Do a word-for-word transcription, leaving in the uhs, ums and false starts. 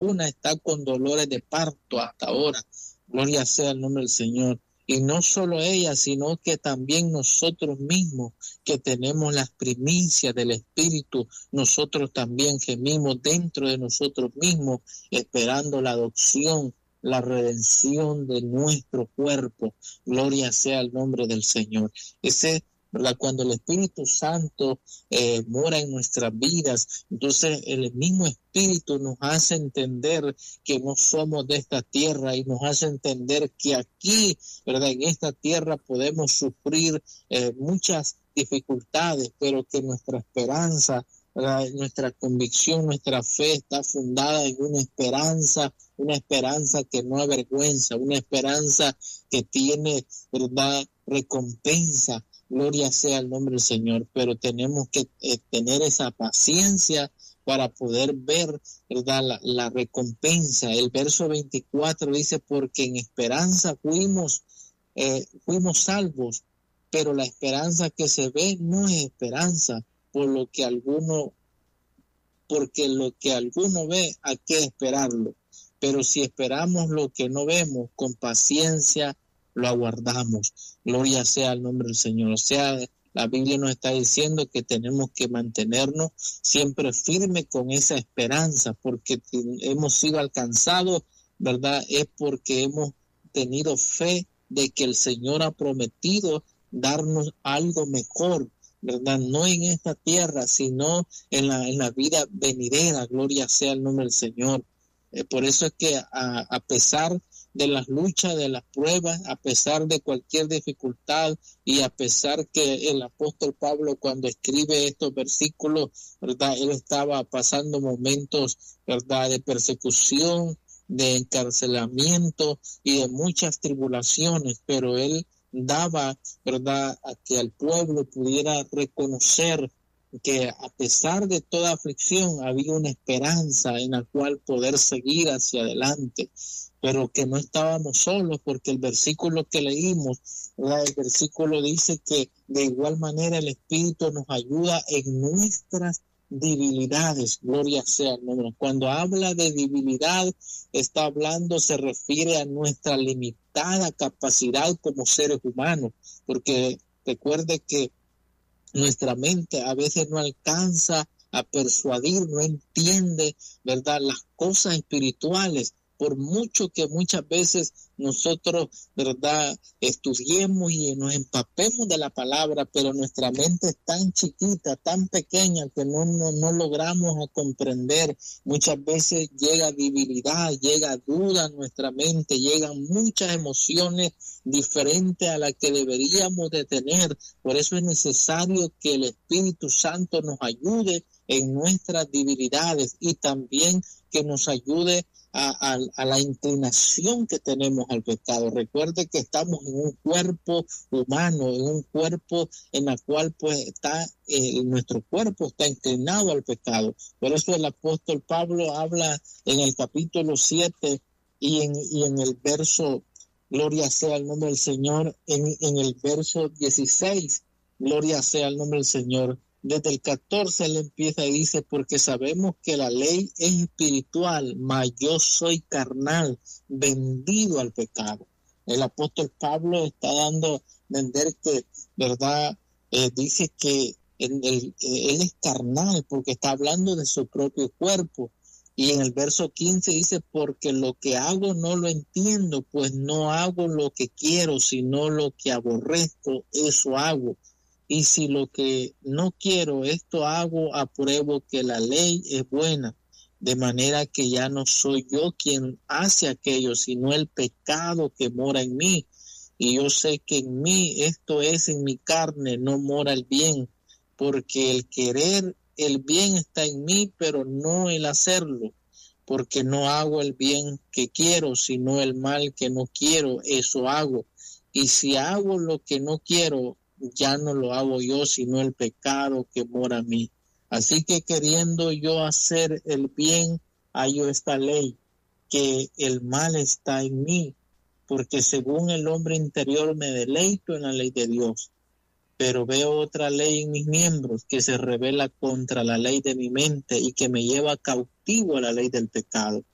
Una está con dolores de parto hasta ahora. Gloria sea el nombre del Señor. Y no solo ella, sino que también nosotros mismos, que tenemos las primicias del Espíritu, nosotros también gemimos dentro de nosotros mismos, esperando la adopción, la redención de nuestro cuerpo. Gloria sea el nombre del Señor. Ese ¿verdad? Cuando el Espíritu Santo eh, mora en nuestras vidas, entonces el mismo Espíritu nos hace entender que no somos de esta tierra y nos hace entender que aquí, ¿verdad? En esta tierra podemos sufrir eh, muchas dificultades, pero que nuestra esperanza, ¿verdad? Nuestra convicción, nuestra fe está fundada en una esperanza, una esperanza que no avergüenza, una esperanza que tiene, ¿verdad? Recompensa. Gloria sea el nombre del Señor, pero tenemos que eh, tener esa paciencia para poder ver, ¿verdad? La, la recompensa. El verso veinticuatro dice, porque en esperanza fuimos, eh, fuimos salvos, pero la esperanza que se ve no es esperanza, por lo que alguno, porque lo que alguno ve hay que esperarlo. Pero si esperamos lo que no vemos, con paciencia lo aguardamos. Gloria sea el nombre del Señor. O sea, la Biblia nos está diciendo que tenemos que mantenernos siempre firmes con esa esperanza, porque hemos sido alcanzados, ¿verdad? Es porque hemos tenido fe de que el Señor ha prometido darnos algo mejor, ¿verdad? No en esta tierra, sino en la, en la vida venidera. Gloria sea el nombre del Señor. Eh, por eso es que a, a pesar de las luchas, de las pruebas, a pesar de cualquier dificultad y a pesar que el apóstol Pablo cuando escribe estos versículos, ¿verdad? Él estaba pasando momentos, ¿verdad? De persecución, de encarcelamiento y de muchas tribulaciones, pero él daba, ¿verdad? A que el pueblo pudiera reconocer que a pesar de toda aflicción había una esperanza en la cual poder seguir hacia adelante, pero que no estábamos solos, porque el versículo que leímos, ¿verdad? El versículo dice que de igual manera el Espíritu nos ayuda en nuestras debilidades. Gloria sea el nombre. Cuando habla de debilidad, está hablando, se refiere a nuestra limitada capacidad como seres humanos, porque recuerde que nuestra mente a veces no alcanza a persuadir, no entiende, ¿verdad? Las cosas espirituales, por mucho que muchas veces nosotros, ¿verdad? Estudiemos y nos empapemos de la palabra, pero nuestra mente es tan chiquita, tan pequeña que no, no, no logramos a comprender. Muchas veces llega debilidad, llega duda a nuestra mente, llegan muchas emociones diferentes a las que deberíamos de tener. Por eso es necesario que el Espíritu Santo nos ayude en nuestras debilidades y también que nos ayude A, a, a la inclinación que tenemos al pecado. Recuerde que estamos en un cuerpo humano, en un cuerpo en el cual pues está, eh, nuestro cuerpo está inclinado al pecado. Por eso el apóstol Pablo habla en el capítulo siete y en, y en el verso, gloria sea el nombre del Señor, en, en el verso dieciséis, gloria sea el nombre del Señor. Desde el catorce él empieza y dice, porque sabemos que la ley es espiritual, mas yo soy carnal, vendido al pecado. El apóstol Pablo está dando a entender que, ¿verdad? Eh, dice que en el, eh, él es carnal porque está hablando de su propio cuerpo. Y en el verso quince dice, porque lo que hago no lo entiendo, pues no hago lo que quiero, sino lo que aborrezco, eso hago. Y si lo que no quiero, esto hago, apruebo que la ley es buena, de manera que ya no soy yo quien hace aquello, sino el pecado que mora en mí. Y yo sé que en mí, esto es en mi carne, no mora el bien, porque el querer el bien está en mí, pero no el hacerlo, porque no hago el bien que quiero, sino el mal que no quiero, eso hago. Y si hago lo que no quiero, ya no lo hago yo, sino el pecado que mora en mí. Así que queriendo yo hacer el bien, hallo esta ley, que el mal está en mí, porque según el hombre interior me deleito en la ley de Dios, pero veo otra ley en mis miembros que se revela contra la ley de mi mente y que me lleva cautivo a la ley del pecado.